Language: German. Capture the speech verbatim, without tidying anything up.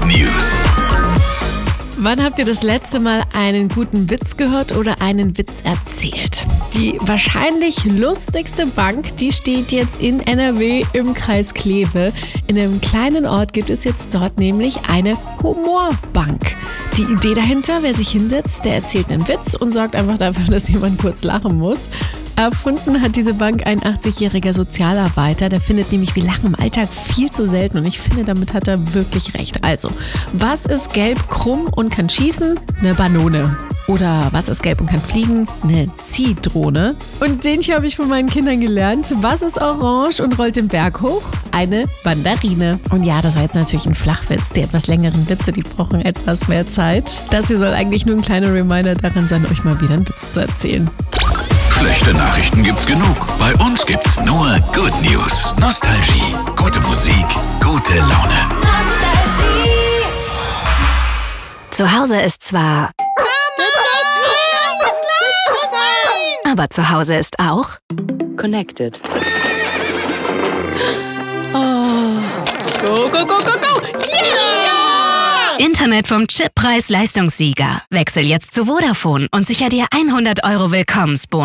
News. Wann habt ihr das letzte Mal einen guten Witz gehört oder einen Witz erzählt? Die wahrscheinlich lustigste Bank, die steht jetzt in N R W im Kreis Kleve. In einem kleinen Ort gibt es jetzt dort nämlich eine Humorbank. Die Idee dahinter, wer sich hinsetzt, der erzählt einen Witz und sorgt einfach dafür, dass jemand kurz lachen muss. Erfunden hat diese Bank ein achtzigjähriger Sozialarbeiter. Der findet nämlich, wir lachen im Alltag viel zu selten und ich finde, damit hat er wirklich recht. Also, was ist gelb, krumm und kann schießen? Eine Banone. Oder was ist gelb und kann fliegen? Eine Ziehdrohne. Und den hier habe ich von meinen Kindern gelernt. Was ist orange und rollt den Berg hoch? Eine Mandarine. Und ja, das war jetzt natürlich ein Flachwitz. Die etwas längeren Witze, die brauchen etwas mehr Zeit. Das hier soll eigentlich nur ein kleiner Reminder daran sein, euch mal wieder einen Witz zu erzählen. Schlechte Nachrichten gibt's genug. Bei uns gibt's nur Good News. Nostalgie, gute Musik, gute Laune. Nostalgie. Zu Hause ist zwar... Aber zu Hause ist auch... Connected. Go, go, go, go, go! Yeah! Internet vom Chip-Preis-Leistungssieger. Wechsel jetzt zu Vodafone und sicher dir hundert Euro Willkommensbonus.